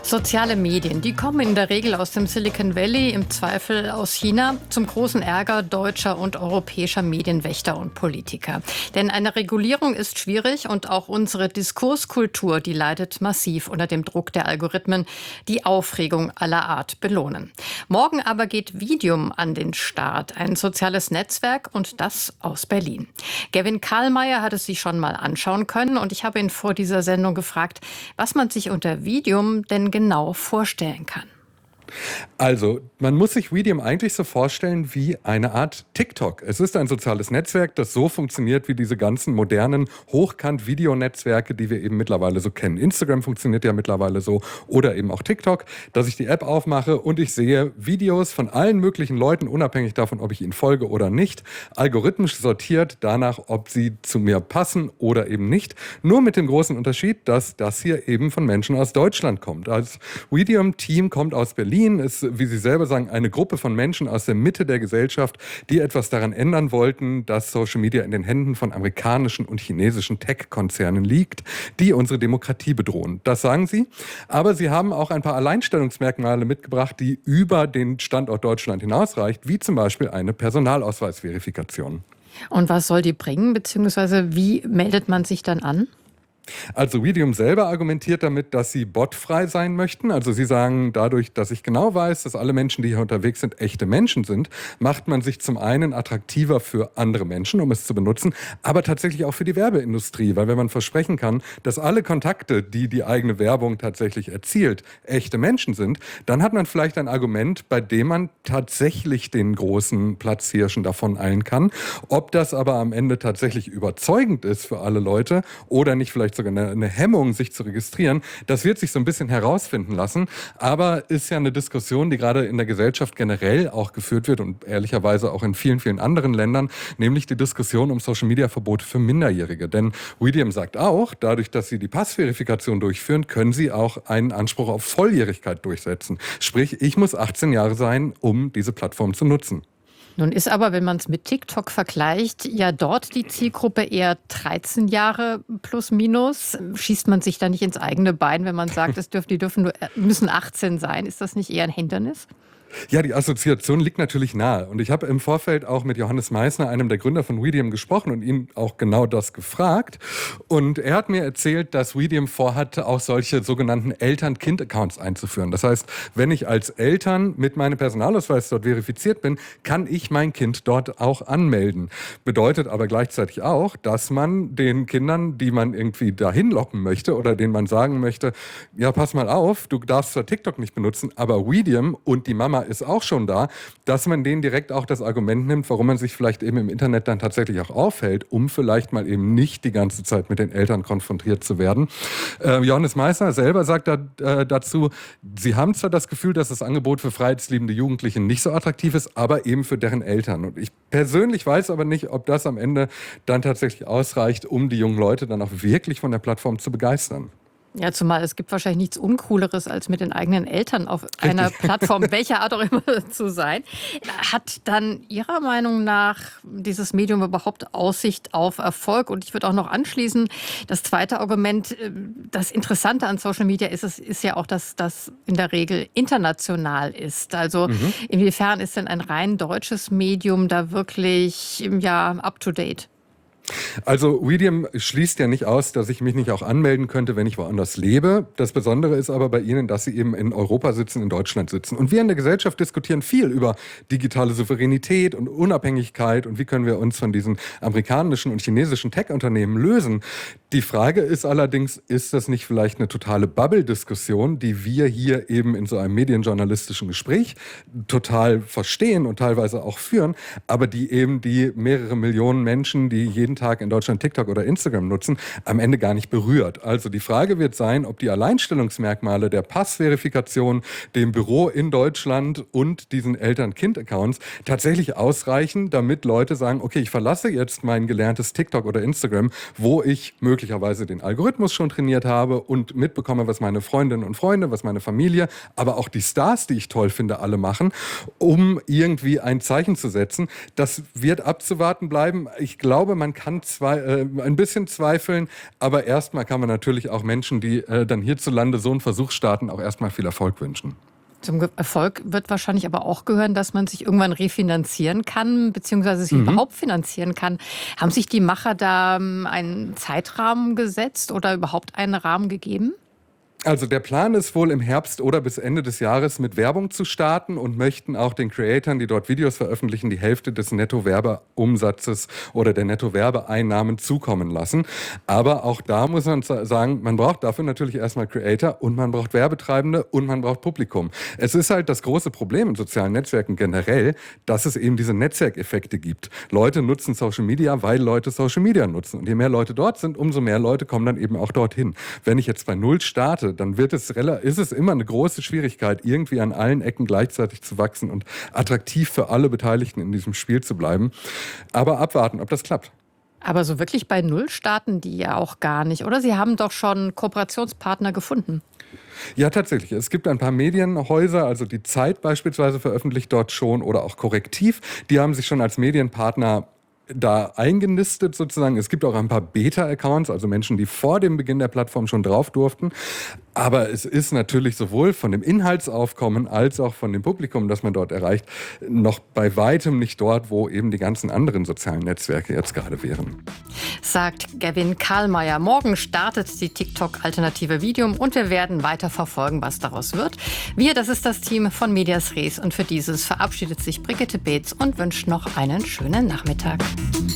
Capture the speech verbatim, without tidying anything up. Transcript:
Soziale Medien, die kommen in der Regel aus dem Silicon Valley, im Zweifel aus China, zum großen Ärger deutscher und europäischer Medienwächter und Politiker. Denn eine Regulierung ist schwierig und auch unsere Diskurskultur, die leidet massiv unter dem Druck der Algorithmen, die Aufregung aller Art belohnen. Morgen aber geht Videum an den Start, ein soziales Netzwerk, und das aus Berlin. Gavin Karlmeier hat es sich schon mal anschauen können und ich habe ihn vor dieser Sendung gefragt, was man sich unter Videum denn genau vorstellen kann. Also, man muss sich Videum eigentlich so vorstellen wie eine Art TikTok. Es ist ein soziales Netzwerk, das so funktioniert wie diese ganzen modernen Hochkant-Videonetzwerke, die wir eben mittlerweile so kennen. Instagram funktioniert ja mittlerweile so oder eben auch TikTok, dass ich die App aufmache und ich sehe Videos von allen möglichen Leuten, unabhängig davon, ob ich ihnen folge oder nicht, algorithmisch sortiert danach, ob sie zu mir passen oder eben nicht. Nur mit dem großen Unterschied, dass das hier eben von Menschen aus Deutschland kommt. Das Videum-Team kommt aus Berlin. Ist, wie Sie selber sagen, eine Gruppe von Menschen aus der Mitte der Gesellschaft, die etwas daran ändern wollten, dass Social Media in den Händen von amerikanischen und chinesischen Tech-Konzernen liegt, die unsere Demokratie bedrohen. Das sagen sie. Aber sie haben auch ein paar Alleinstellungsmerkmale mitgebracht, die über den Standort Deutschland hinausreicht, wie zum Beispiel eine Personalausweisverifikation. Und was soll die bringen, beziehungsweise wie meldet man sich dann an? Also Videum selber argumentiert damit, dass sie botfrei sein möchten. Also sie sagen, dadurch, dass ich genau weiß, dass alle Menschen, die hier unterwegs sind, echte Menschen sind, macht man sich zum einen attraktiver für andere Menschen, um es zu benutzen, aber tatsächlich auch für die Werbeindustrie. Weil wenn man versprechen kann, dass alle Kontakte, die die eigene Werbung tatsächlich erzielt, echte Menschen sind, dann hat man vielleicht ein Argument, bei dem man tatsächlich den großen Platzhirschen davon eilen kann. Ob das aber am Ende tatsächlich überzeugend ist für alle Leute oder nicht vielleicht sogar eine, eine Hemmung, sich zu registrieren. Das wird sich so ein bisschen herausfinden lassen. Aber ist ja eine Diskussion, die gerade in der Gesellschaft generell auch geführt wird und ehrlicherweise auch in vielen, vielen anderen Ländern, nämlich die Diskussion um Social-Media-Verbote für Minderjährige. Denn Videum sagt auch, dadurch, dass sie die Passverifikation durchführen, können sie auch einen Anspruch auf Volljährigkeit durchsetzen. Sprich, ich muss achtzehn Jahre sein, um diese Plattform zu nutzen. Nun ist aber, wenn man es mit TikTok vergleicht, ja dort die Zielgruppe eher dreizehn Jahre plus minus. Schießt man sich da nicht ins eigene Bein, wenn man sagt, es dürfen, die dürfen nur, müssen achtzehn sein? Ist das nicht eher ein Hindernis? Ja, die Assoziation liegt natürlich nahe. Und ich habe im Vorfeld auch mit Johannes Meissner, einem der Gründer von Videum, gesprochen und ihn auch genau das gefragt. Und er hat mir erzählt, dass Videum vorhat, auch solche sogenannten Eltern-Kind-Accounts einzuführen. Das heißt, wenn ich als Eltern mit meinem Personalausweis dort verifiziert bin, kann ich mein Kind dort auch anmelden. Bedeutet aber gleichzeitig auch, dass man den Kindern, die man irgendwie dahin locken möchte oder denen man sagen möchte, ja, pass mal auf, du darfst zwar TikTok nicht benutzen, aber Videum und die Mama ist auch schon da, dass man denen direkt auch das Argument nimmt, warum man sich vielleicht eben im Internet dann tatsächlich auch aufhält, um vielleicht mal eben nicht die ganze Zeit mit den Eltern konfrontiert zu werden. Äh, Johannes Meissner selber sagt da, äh, dazu, sie haben zwar das Gefühl, dass das Angebot für freiheitsliebende Jugendliche nicht so attraktiv ist, aber eben für deren Eltern. Und ich persönlich weiß aber nicht, ob das am Ende dann tatsächlich ausreicht, um die jungen Leute dann auch wirklich von der Plattform zu begeistern. Ja, zumal es gibt wahrscheinlich nichts Uncooleres, als mit den eigenen Eltern auf einer Plattform, welcher Art auch immer, zu sein. Hat dann Ihrer Meinung nach dieses Medium überhaupt Aussicht auf Erfolg? Und ich würde auch noch anschließen, das zweite Argument, das Interessante an Social Media ist, es ist ja auch, dass das in der Regel international ist. Also mhm. inwiefern ist denn ein rein deutsches Medium da wirklich ja, up to date? Also Videum schließt ja nicht aus, dass ich mich nicht auch anmelden könnte, wenn ich woanders lebe. Das Besondere ist aber bei Ihnen, dass Sie eben in Europa sitzen, in Deutschland sitzen. Und wir in der Gesellschaft diskutieren viel über digitale Souveränität und Unabhängigkeit und wie können wir uns von diesen amerikanischen und chinesischen Tech-Unternehmen lösen. Die Frage ist allerdings, ist das nicht vielleicht eine totale Bubble-Diskussion, die wir hier eben in so einem medienjournalistischen Gespräch total verstehen und teilweise auch führen, aber die eben die mehrere Millionen Menschen, die jeden Tag in Deutschland TikTok oder Instagram nutzen, am Ende gar nicht berührt. Also die Frage wird sein, ob die Alleinstellungsmerkmale der Passverifikation, dem Büro in Deutschland und diesen Eltern-Kind-Accounts tatsächlich ausreichen, damit Leute sagen, okay, ich verlasse jetzt mein gelerntes TikTok oder Instagram, wo ich möglicherweise den Algorithmus schon trainiert habe und mitbekomme, was meine Freundinnen und Freunde, was meine Familie, aber auch die Stars, die ich toll finde, alle machen, um irgendwie ein Zeichen zu setzen. Das wird abzuwarten bleiben. Ich glaube, man kann kann zwei, äh, ein bisschen zweifeln, aber erstmal kann man natürlich auch Menschen, die äh, dann hierzulande so einen Versuch starten, auch erstmal viel Erfolg wünschen. Zum Erfolg wird wahrscheinlich aber auch gehören, dass man sich irgendwann refinanzieren kann, beziehungsweise sich Mhm. überhaupt finanzieren kann. Haben sich die Macher da ähm, einen Zeitrahmen gesetzt oder überhaupt einen Rahmen gegeben? Also der Plan ist wohl im Herbst oder bis Ende des Jahres mit Werbung zu starten und möchten auch den Creatoren, die dort Videos veröffentlichen, die Hälfte des Nettowerbeumsatzes oder der Nettowerbeeinnahmen zukommen lassen. Aber auch da muss man sagen, man braucht dafür natürlich erstmal Creator und man braucht Werbetreibende und man braucht Publikum. Es ist halt das große Problem in sozialen Netzwerken generell, dass es eben diese Netzwerkeffekte gibt. Leute nutzen Social Media, weil Leute Social Media nutzen. Und je mehr Leute dort sind, umso mehr Leute kommen dann eben auch dorthin. Wenn ich jetzt bei Null starte, dann wird es, ist es immer eine große Schwierigkeit, irgendwie an allen Ecken gleichzeitig zu wachsen und attraktiv für alle Beteiligten in diesem Spiel zu bleiben. Aber abwarten, ob das klappt. Aber so wirklich bei Null starten die ja auch gar nicht, oder? Sie haben doch schon Kooperationspartner gefunden. Ja, tatsächlich. Es gibt ein paar Medienhäuser, also die Zeit beispielsweise veröffentlicht dort schon oder auch Korrektiv. Die haben sich schon als Medienpartner da eingenistet sozusagen. Es gibt auch ein paar Beta-Accounts, also Menschen, die vor dem Beginn der Plattform schon drauf durften. Aber es ist natürlich sowohl von dem Inhaltsaufkommen als auch von dem Publikum, das man dort erreicht, noch bei weitem nicht dort, wo eben die ganzen anderen sozialen Netzwerke jetzt gerade wären. Sagt Gavin Karlmeier. Morgen startet die TikTok-Alternative Videum und wir werden weiter verfolgen, was daraus wird. Wir, das ist das Team von Medias Res und für dieses verabschiedet sich Brigitte Beetz und wünscht noch einen schönen Nachmittag.